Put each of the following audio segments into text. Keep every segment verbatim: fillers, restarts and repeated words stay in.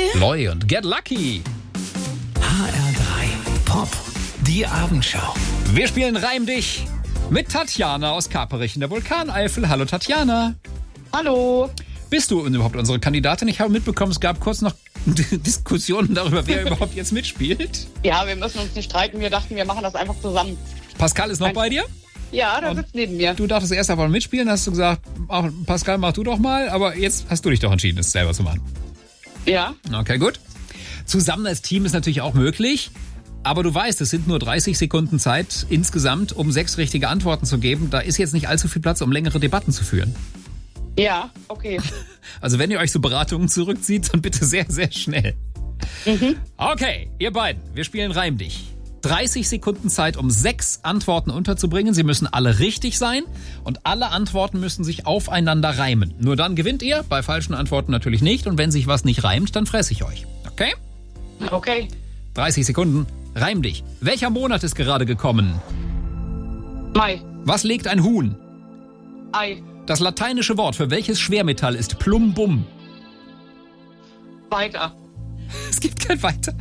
Loy und Get Lucky. H R drei Pop, die Abendschau. Wir spielen Reim dich mit Tatjana aus Kaperich in der Vulkaneifel. Hallo Tatjana. Hallo. Bist du überhaupt unsere Kandidatin? Ich habe mitbekommen, es gab kurz noch Diskussionen darüber, wer überhaupt jetzt mitspielt. Ja, wir müssen uns nicht streiten. Wir dachten, wir machen das einfach zusammen. Pascal ist noch bei dir? Ja, der Und sitzt neben mir. Du dachtest erst einmal mitspielen, hast du gesagt, ach, Pascal, mach du doch mal. Aber jetzt hast du dich doch entschieden, es selber zu machen. Ja. Okay, gut. Zusammen als Team ist natürlich auch möglich. Aber du weißt, es sind nur dreißig Sekunden Zeit insgesamt, um sechs richtige Antworten zu geben. Da ist jetzt nicht allzu viel Platz, um längere Debatten zu führen. Ja, okay. Also wenn ihr euch so Beratungen zurückzieht, dann bitte sehr, sehr schnell. Mhm. Okay, ihr beiden, wir spielen Reim dich. dreißig Sekunden Zeit, um sechs Antworten unterzubringen. Sie müssen alle richtig sein und alle Antworten müssen sich aufeinander reimen. Nur dann gewinnt ihr, bei falschen Antworten natürlich nicht. Und wenn sich was nicht reimt, dann fresse ich euch. Okay? Okay. dreißig Sekunden. Reim dich. Welcher Monat ist gerade gekommen? Mai. Was legt ein Huhn? Ei. Das lateinische Wort für welches Schwermetall ist Plumbum? Weiter. Es gibt kein Weiter.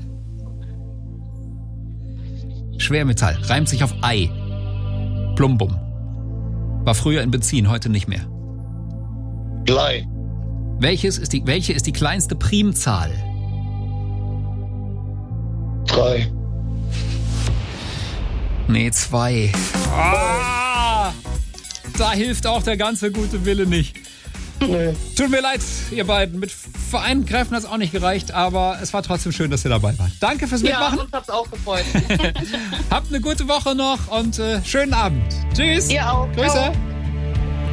Schwermetall reimt sich auf Ei. Plumbum. War früher in Benzin, heute nicht mehr. Blei. Welches ist die, welche ist die kleinste Primzahl? Drei. Nee, zwei. Ah, da hilft auch der ganze gute Wille nicht. Nee. Tut mir leid, ihr beiden. Mit vereinten Kräften hat es auch nicht gereicht, aber es war trotzdem schön, dass ihr dabei wart. Danke fürs Ja, Mitmachen. uns hat's auch gefreut. Habt eine gute Woche noch und äh, schönen Abend. Tschüss. Ihr auch. Grüße. Ciao.